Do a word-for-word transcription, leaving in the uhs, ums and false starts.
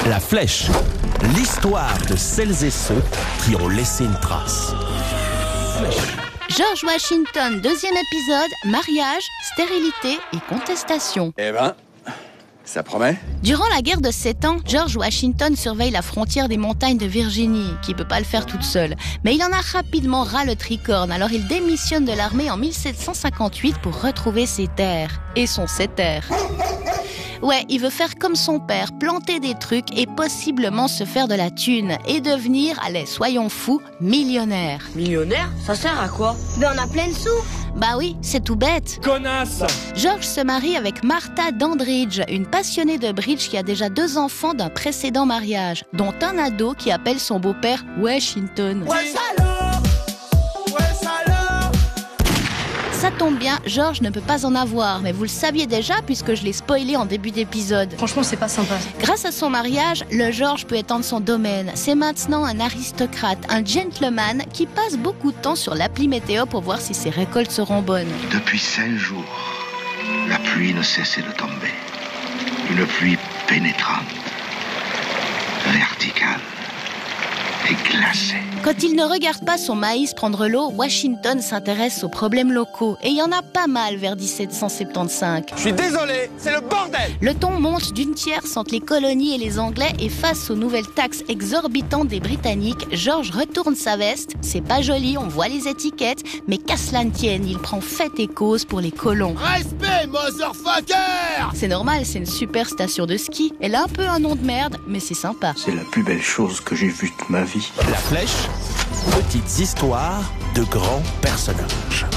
La Flèche, l'histoire de celles et ceux qui ont laissé une trace. George Washington, deuxième épisode, mariage, stérilité et contestation. Eh ben, ça promet. Durant la guerre de sept ans, George Washington surveille la frontière des montagnes de Virginie, qui ne peut pas le faire toute seule. Mais il en a rapidement ras le tricorne, alors il démissionne de l'armée en mille sept cent cinquante-huit pour retrouver ses terres. Et son setter. Ouais, il veut faire comme son père, planter des trucs et possiblement se faire de la thune et devenir, allez, soyons fous, millionnaire. Millionnaire? Ça sert à quoi? Ben on a plein de sous. Bah oui, c'est tout bête. Connasse! George se marie avec Martha Dandridge, une passionnée de bridge qui a déjà deux enfants d'un précédent mariage, dont un ado qui appelle son beau-père Washington. Ouais, salaud! Ouais, salaud! Ça tombe bien, George ne peut pas en avoir, mais vous le saviez déjà puisque je l'ai spoilé en début d'épisode. Franchement, c'est pas sympa. Grâce à son mariage, le George peut étendre son domaine. C'est maintenant un aristocrate, un gentleman qui passe beaucoup de temps sur l'appli météo pour voir si ses récoltes seront bonnes. Depuis cinq jours, la pluie ne cessait de tomber. Une pluie pénétrante, verticale et glacée. Quand il ne regarde pas son maïs prendre l'eau, Washington s'intéresse aux problèmes locaux. Et il y en a pas mal vers dix-sept cent soixante-quinze. Je suis désolé, c'est le bordel! Le ton monte d'une tierce entre les colonies et les Anglais et face aux nouvelles taxes exorbitantes des Britanniques, George retourne sa veste. C'est pas joli, on voit les étiquettes, mais qu'à cela ne tienne, il prend fait et cause pour les colons. Respect, motherfucker! C'est normal, c'est une super station de ski. Elle a un peu un nom de merde, mais c'est sympa. C'est la plus belle chose que j'ai vue de ma vie. La Flèche, petites histoires de grands personnages.